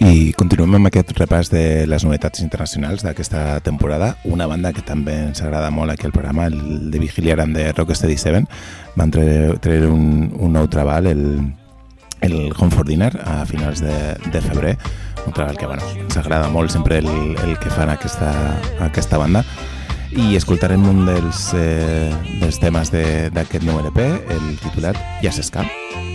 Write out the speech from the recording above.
I continuem amb aquest repàs de les novetats internacionals d'aquesta temporada. Una banda que també ens agrada molt aquí al programa, el de Vigiliaran de Rocksteady 7, van treure un nou treball, el Home for Dinner, a finals de febrer. Un treball que ens agrada molt sempre el que fan aquesta banda. I escoltarem un dels temes d'aquest nou LP, el titulat Ja s'escap.